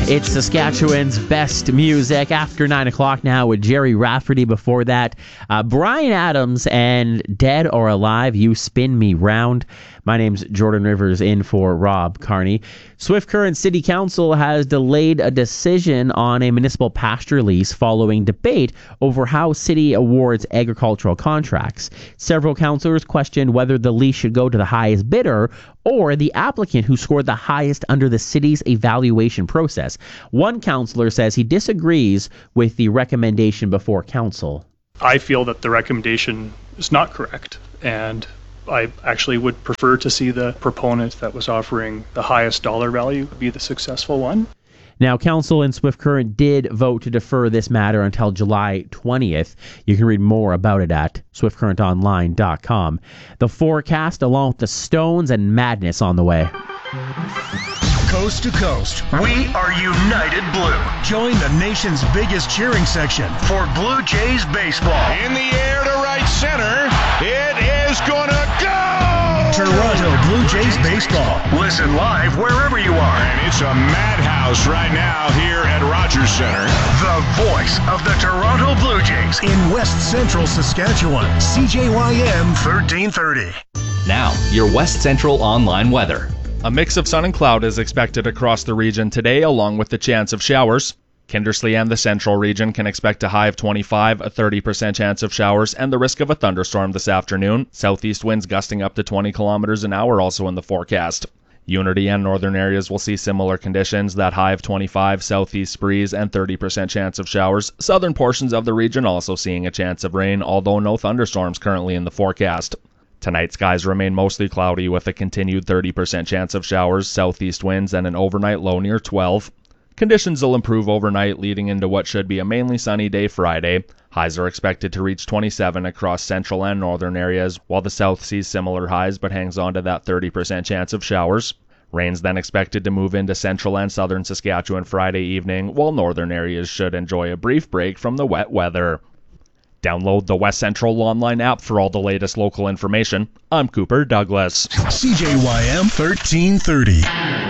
It's Saskatchewan's best music after 9 o'clock now with Jerry Rafferty. Before that, Bryan Adams and Dead or Alive, You Spin Me Round. My name's Jordan Rivers in for Rob Carney. Swift Current City Council has delayed a decision on a municipal pasture lease following debate over how city awards agricultural contracts. Several councillors questioned whether the lease should go to the highest bidder or the applicant who scored the highest under the city's evaluation process. One councillor says he disagrees with the recommendation before council. I feel that the recommendation is not correct, and I actually would prefer to see the proponent that was offering the highest dollar value be the successful one. Now, council in Swift Current did vote to defer this matter until July 20th. You can read more about it at swiftcurrentonline.com. The forecast, along with the Stones and Madness on the way. Coast to coast, we are United Blue. Join the nation's biggest cheering section for Blue Jays baseball. In the air to right center, it is gonna go! Toronto Blue Jays baseball. Listen live wherever you are. And it's a madhouse right now here at Rogers Center. The voice of the Toronto Blue Jays in West Central Saskatchewan. CJYM 1330. Now, your West Central online weather. A mix of sun and cloud is expected across the region today, along with the chance of showers. Kindersley and the central region can expect a high of 25, a 30% chance of showers, and the risk of a thunderstorm this afternoon. Southeast winds gusting up to 20 kilometers an hour also in the forecast. Unity and northern areas will see similar conditions, that high of 25, southeast breeze, and 30% chance of showers. Southern portions of the region also seeing a chance of rain, although no thunderstorms currently in the forecast. Tonight, skies remain mostly cloudy with a continued 30% chance of showers, southeast winds, and an overnight low near 12. Conditions will improve overnight, leading into what should be a mainly sunny day Friday. Highs are expected to reach 27 across central and northern areas, while the south sees similar highs but hangs on to that 30% chance of showers. Rain's then expected to move into central and southern Saskatchewan Friday evening, while northern areas should enjoy a brief break from the wet weather. Download the West Central online app for all the latest local information. I'm Cooper Douglas. CJYM 1330.